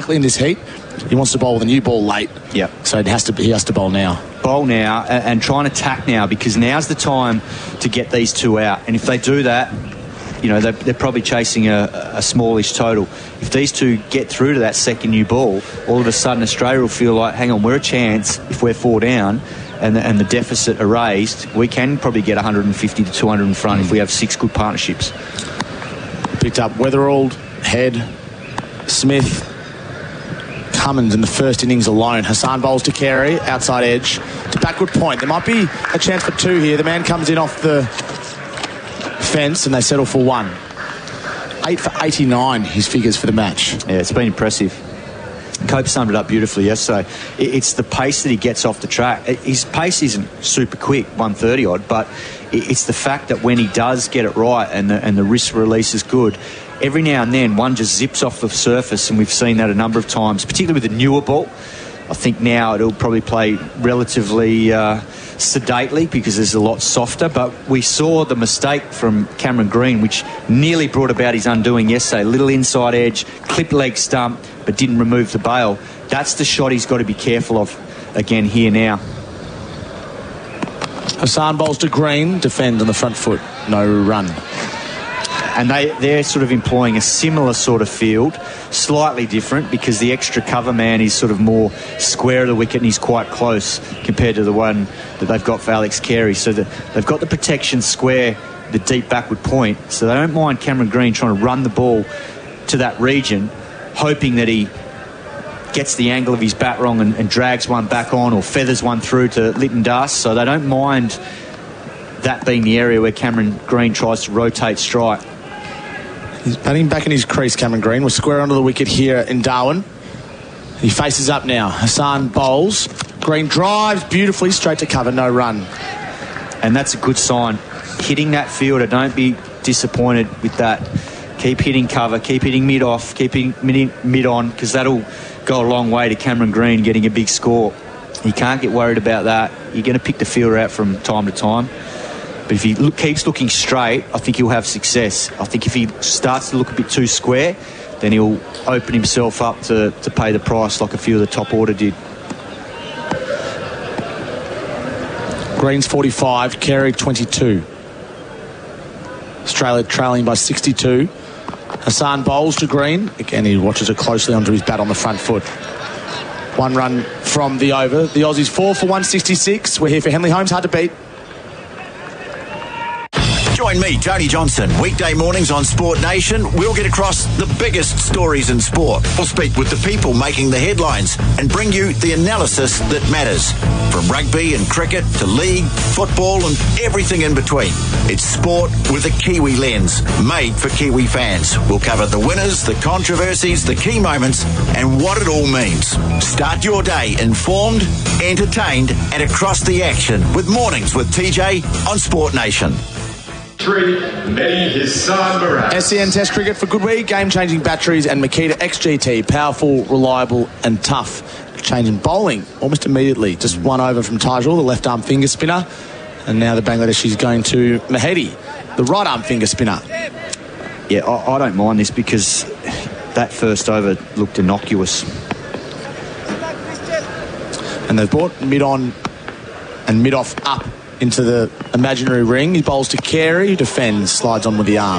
particularly in this heat. He wants to bowl with a new ball late. Yep. So he has to bowl now. Bowl now and try and attack now, because now's the time to get these two out. And if they do that, they're probably chasing a smallish total. If these two get through to that second new ball, all of a sudden Australia will feel like, hang on, we're a chance. If we're 4 down and the deficit erased, we can probably get 150 to 200 in front if we have 6 good partnerships. Picked up Weatherald, Head, Smith, Cummins in the first innings alone. Hassan bowls to Carey, outside edge to backward point. There might be a chance for 2 here. The man comes in off the fence and they settle for 1. 8 for 89, his figures for the match. Yeah, it's been impressive. Cope summed it up beautifully yesterday. It's the pace that he gets off the track. His pace isn't super quick, 130 odd, but it's the fact that when he does get it right and the wrist release is good, every now and then one just zips off the surface, and we've seen that a number of times, particularly with the newer ball. I think now it'll probably play relatively sedately because it's a lot softer, but we saw the mistake from Cameron Green, which nearly brought about his undoing yesterday. Little inside edge, clipped leg stump, but didn't remove the bail. That's the shot he's got to be careful of again here now. Hassan bowls to Green, defends on the front foot, no run. And they're sort of employing a similar sort of field, slightly different because the extra cover man is sort of more square of the wicket and he's quite close compared to the one that they've got for Alex Carey. So they've got the protection square, the deep backward point, so they don't mind Cameron Green trying to run the ball to that region, hoping that he gets the angle of his bat wrong and drags one back on or feathers one through to Lytton Das. So they don't mind that being the area where Cameron Green tries to rotate strike. He's batting back in his crease, Cameron Green. We're square onto the wicket here in Darwin. He faces up now. Hassan bowls. Green drives beautifully straight to cover, no run. And that's a good sign. Hitting that fielder, don't be disappointed with that. Keep hitting cover, keep hitting mid-off, keep hitting mid-on, because that'll go a long way to Cameron Green getting a big score. You can't get worried about that. You're going to pick the fielder out from time to time. But if he keeps looking straight, I think he'll have success. I think if he starts to look a bit too square, then he'll open himself up to pay the price like a few of the top order did. Green's 45, Carey 22. Australia trailing by 62. Hassan bowls to Green. Again, he watches it closely onto his bat on the front foot. 1 run from the over. The Aussies 4 for 166. We're here for Henley Homes. Hard to beat. Join me, Tony Johnson, weekday mornings on Sport Nation. We'll get across the biggest stories in sport. We'll speak with the people making the headlines and bring you the analysis that matters. From rugby and cricket to league, football and everything in between. It's sport with a Kiwi lens, made for Kiwi fans. We'll cover the winners, the controversies, the key moments and what it all means. Start your day informed, entertained and across the action with Mornings with TJ on Sport Nation. 3, Mehdi Hassan Murad. SEN Test Cricket for good week. Game-changing batteries and Makita XGT. Powerful, reliable and tough. Changing bowling almost immediately. Just 1 over from Tajul, the left-arm finger spinner. And now the Bangladeshis going to Mahedi, the right-arm finger spinner. Yeah, I don't mind this because that first over looked innocuous. And they've brought mid-on and mid-off up into the imaginary ring. He bowls to Carey, who defends, slides on with the arm.